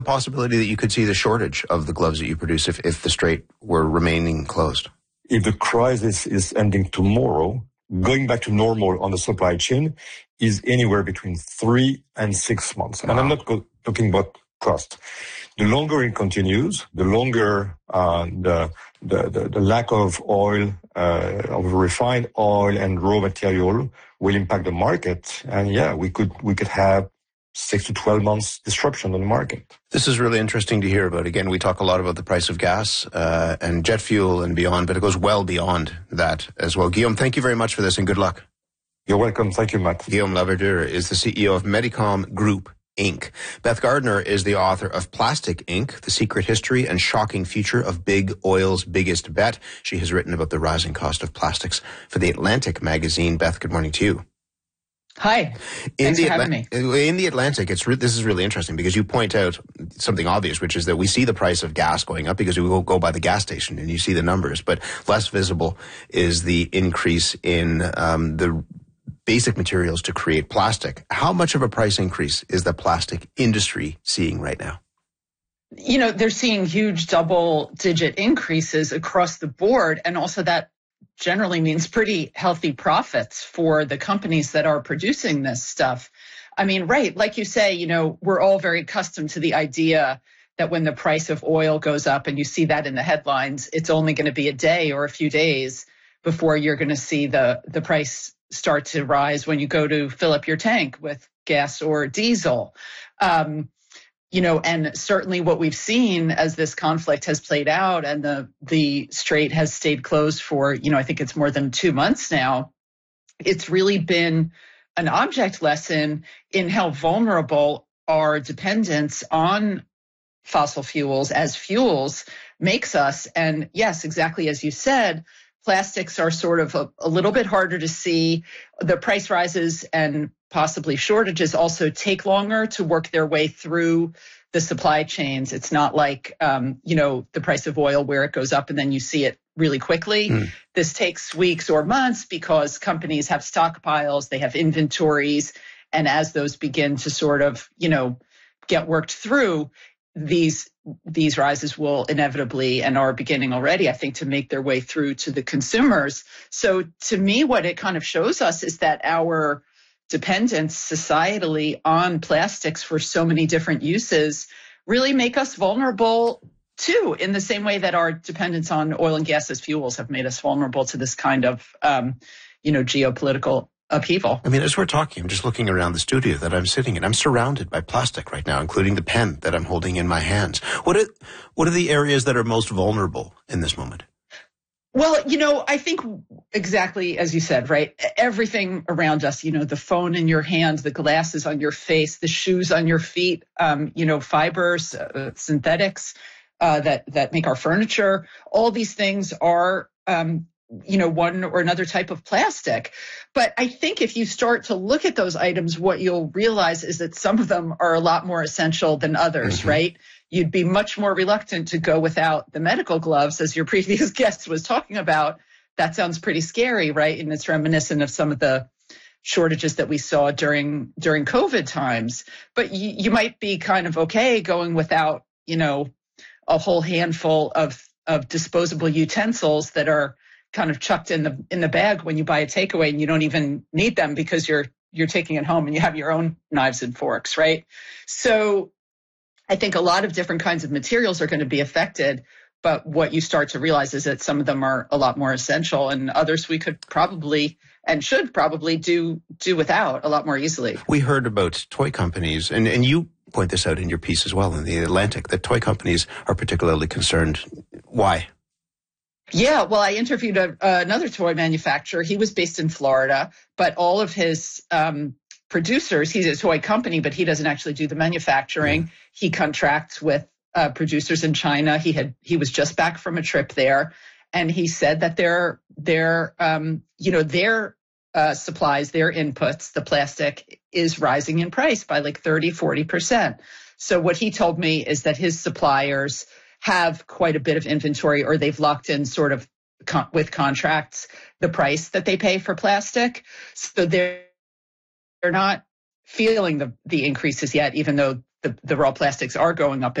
possibility that you could see the shortage of the gloves that you produce if the Strait were remaining closed? If the crisis is ending tomorrow, going back to normal on the supply chain is anywhere between 3 and 6 months. Wow. And I'm not talking about cost. The longer it continues, the longer the lack of oil, of refined oil and raw material will impact the market. And yeah, we could have 6 to 12 months disruption on the market. This is really interesting to hear about. Again, we talk a lot about the price of gas and jet fuel and beyond, but it goes well beyond that as well. Guillaume, thank you very much for this and good luck. You're welcome. Thank you, Matt. Guillaume Laverdure is the CEO of Medicom Group, Inc. Beth Gardner is the author of Plastic Inc., The Secret History and Shocking Future of Big Oil's Biggest Bet. She has written about the rising cost of plastics for The Atlantic magazine. Beth, good morning to you. Hi. Thanks for having me. In The Atlantic, this is really interesting because you point out something obvious, which is that we see the price of gas going up because we will go by the gas station and you see the numbers, but less visible is the increase in the basic materials to create plastic. How much of a price increase is the plastic industry seeing right now? You know, they're seeing huge double-digit increases across the board, and also that generally means pretty healthy profits for the companies that are producing this stuff. I mean, right, like you say, you know, we're all very accustomed to the idea that when the price of oil goes up and you see that in the headlines, it's only going to be a day or a few days before you're going to see the price start to rise when you go to fill up your tank with gas or diesel. You know, and certainly what we've seen as this conflict has played out and the Strait has stayed closed for, you know, I think it's more than 2 months now, it's really been an object lesson in how vulnerable our dependence on fossil fuels as fuels makes us. And yes, exactly as you said, plastics are sort of a little bit harder to see. The price rises and possibly shortages also take longer to work their way through the supply chains. It's not like, you know, the price of oil where it goes up and then you see it really quickly. This takes weeks or months because companies have stockpiles, they have inventories. And as those begin to sort of, you know, get worked through, these rises will inevitably and are beginning already, I think, to make their way through to the consumers. So to me, what it kind of shows us is that our dependence societally on plastics for so many different uses really make us vulnerable too, in the same way that our dependence on oil and gas as fuels have made us vulnerable to this kind of, you know, geopolitical upheaval. I mean, as we're talking, I'm just looking around the studio that I'm sitting in. I'm surrounded by plastic right now, including the pen that I'm holding in my hands. What are the areas that are most vulnerable in this moment? Well, you know, I think exactly as you said, right? Everything around us, you know, the phone in your hand, the glasses on your face, the shoes on your feet, you know, fibers, synthetics that make our furniture. All these things are, you know, one or another type of plastic. But I think if you start to look at those items, what you'll realize is that some of them are a lot more essential than others, right? You'd be much more reluctant to go without the medical gloves, as your previous guest was talking about. That sounds pretty scary, right? And it's reminiscent of some of the shortages that we saw during COVID times. But you might be kind of okay going without, you know, a whole handful of disposable utensils that are kind of chucked in the bag when you buy a takeaway and you don't even need them because you're taking it home and you have your own knives and forks, right? So I think a lot of different kinds of materials are going to be affected, but what you start to realize is that some of them are a lot more essential and others we could probably and should probably do without a lot more easily. We heard about toy companies, and you point this out in your piece as well in The Atlantic, that toy companies are particularly concerned. Why? Yeah, well, I interviewed another toy manufacturer. He was based in Florida, but all of his producers, he's a toy company, but he doesn't actually do the manufacturing. He contracts with producers in China. He was just back from a trip there, and he said that their supplies, their inputs, the plastic is rising in price by like 30-40%. So what he told me is that his suppliers have quite a bit of inventory, or they've locked in sort of with contracts the price that they pay for plastic. So they're not feeling the increases yet, even though the raw plastics are going up